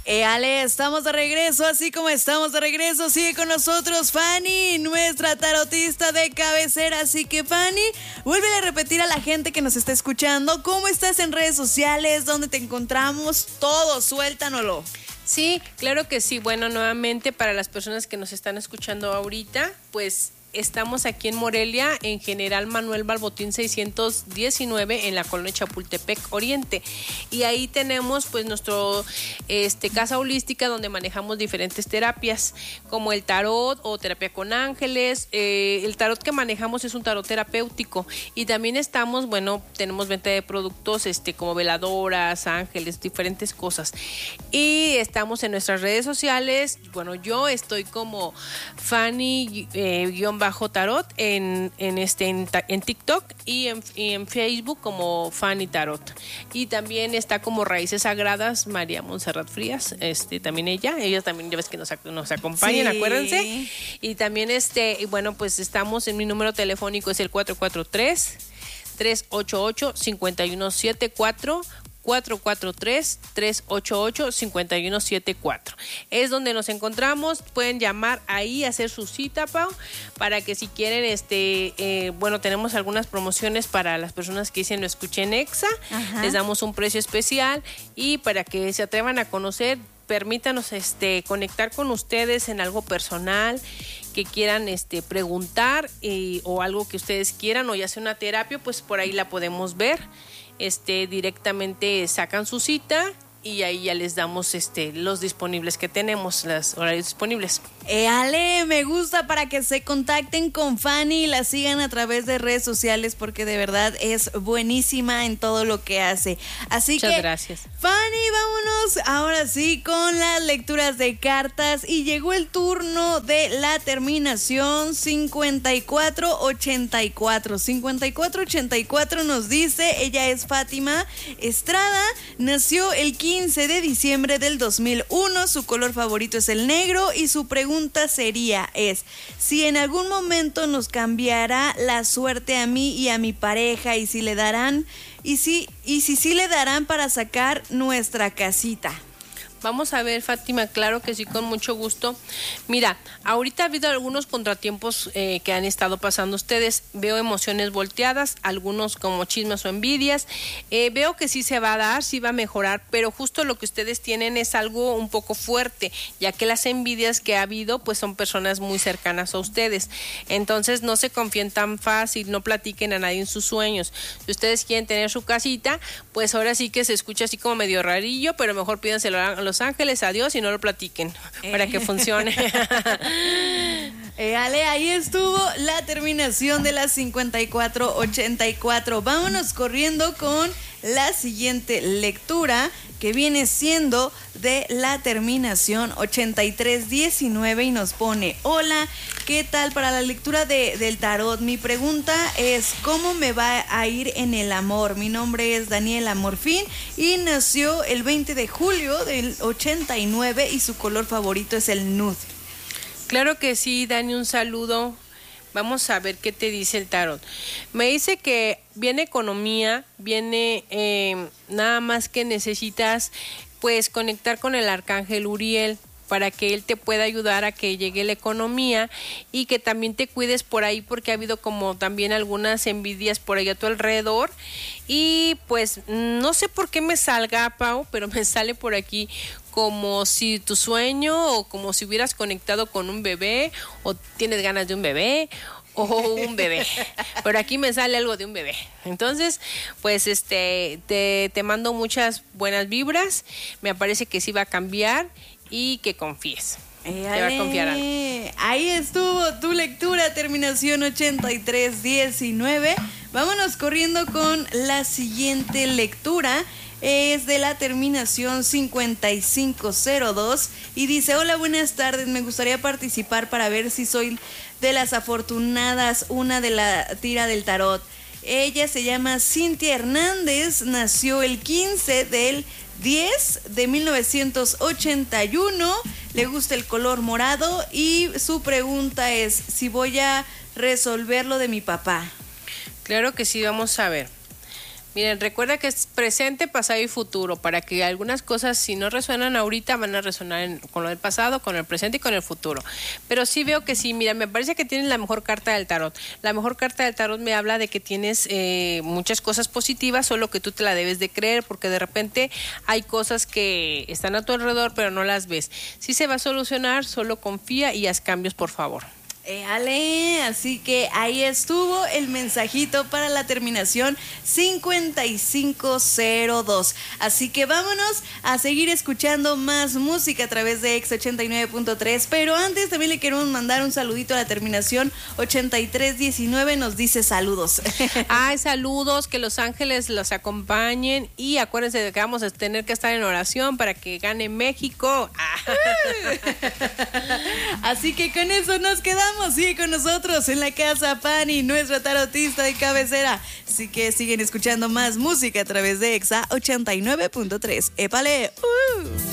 Ale, estamos de regreso, así como estamos de regreso, sigue con nosotros Fanny, nuestra tarotista de cabecera. Así que Fanny, vuélvele a repetir a la gente que nos está escuchando, ¿cómo estás en redes sociales? ¿Dónde te encontramos? Todo, suéltanoslo. Sí, claro que sí. Bueno, nuevamente para las personas que nos están escuchando ahorita, pues estamos aquí en Morelia, en General Manuel Balbotín 619, en la colonia Chapultepec Oriente. Y ahí tenemos pues nuestro casa holística, donde manejamos diferentes terapias, como el tarot o terapia con ángeles. El tarot que manejamos es un tarot terapéutico. Y también estamos, tenemos venta de productos como veladoras, ángeles, diferentes cosas. Y estamos en nuestras redes sociales. Bueno, yo estoy como Fanny bajo tarot en TikTok y en Facebook como Fanny Tarot. Y también está como Raíces Sagradas María Montserrat Frías, también ella también ya ves que nos acompañan, sí. Acuérdense. Y también pues estamos en mi número telefónico, es el 443-388-5174, 443-388-5174. Es donde nos encontramos. Pueden llamar ahí, hacer su cita, Pau, para que si quieren, tenemos algunas promociones para las personas que dicen lo escuché en Exa. Ajá. Les damos un precio especial y para que se atrevan a conocer, permítanos conectar con ustedes en algo personal que quieran preguntar o algo que ustedes quieran, o ya sea una terapia, pues por ahí la podemos ver. Directamente sacan su cita y ahí ya les damos los disponibles que tenemos, los horarios disponibles. Ale, me gusta, para que se contacten con Fanny y la sigan a través de redes sociales, porque de verdad es buenísima en todo lo que hace. Así Muchas que gracias. Fanny, vámonos ahora sí con las lecturas de cartas, y llegó el turno de la terminación 5484. 5484 nos dice, ella es Fátima Estrada, nació el 15 de diciembre del 2001, su color favorito es el negro y su pregunta sería si en algún momento nos cambiará la suerte a mí y a mi pareja, y si le darán sí le darán para sacar nuestra casita. Vamos a ver, Fátima, claro que sí, con mucho gusto. Mira, ahorita ha habido algunos contratiempos que han estado pasando ustedes. Veo emociones volteadas, algunos como chismes o envidias. Veo que sí se va a dar, sí va a mejorar, pero justo lo que ustedes tienen es algo un poco fuerte, ya que las envidias que ha habido pues son personas muy cercanas a ustedes. Entonces no se confíen tan fácil, no platiquen a nadie en sus sueños. Si ustedes quieren tener su casita, pues ahora sí que se escucha así como medio rarillo, pero mejor pídanselo a Los Ángeles, a Dios, y no lo platiquen para que funcione. Ale, ahí estuvo la terminación de la 5484. Vámonos corriendo con la siguiente lectura, que viene siendo de la terminación 8319, y nos pone: hola, ¿qué tal? Para la lectura del tarot, mi pregunta es: ¿cómo me va a ir en el amor? Mi nombre es Daniela Morfín y nació el 20 de julio del 89 y su color favorito es el nude. Claro que sí, Dani, un saludo. Vamos a ver qué te dice el tarot. Me dice que viene economía, viene nada más que necesitas pues conectar con el arcángel Uriel para que él te pueda ayudar a que llegue la economía, y que también te cuides por ahí, porque ha habido como también algunas envidias por ahí a tu alrededor. Y pues no sé por qué me salga, Pau, pero me sale por aquí como si tu sueño, o como si hubieras conectado con un bebé, o tienes ganas de un bebé, o un bebé, pero aquí me sale algo de un bebé. Entonces pues te mando muchas buenas vibras. Me parece que sí va a cambiar y que confíes. Te va a confiar algo. Ahí estuvo tu lectura, terminación 8319. Vámonos corriendo con la siguiente lectura. Es de la terminación 5502 y dice: hola, buenas tardes, me gustaría participar para ver si soy de las afortunadas, una de la tira del tarot. Ella se llama Cintia Hernández, nació el 15 del 10 de 1981, le gusta el color morado y su pregunta es si voy a resolver lo de mi papá. Claro que sí, vamos a ver. Miren, recuerda que es presente, pasado y futuro, para que algunas cosas, si no resuenan ahorita, van a resonar con lo del pasado, con el presente y con el futuro. Pero sí veo que sí, mira, me parece que tienes la mejor carta del tarot. La mejor carta del tarot me habla de que tienes muchas cosas positivas, solo que tú te la debes de creer, porque de repente hay cosas que están a tu alrededor, pero no las ves. Sí se va a solucionar, solo confía y haz cambios, por favor. Ale, así que ahí estuvo el mensajito para la terminación 5502. Así que vámonos a seguir escuchando más música a través de Exa 89.3, pero antes también le queremos mandar un saludito a la terminación 8319, nos dice saludos. Ay, saludos, que los ángeles los acompañen y acuérdense de que vamos a tener que estar en oración para que gane México. Así que con eso nos quedamos. Sigue con nosotros en la casa Pani, nuestra tarotista de cabecera. Así que siguen escuchando más música a través de Exa 89.3. ¡Épale!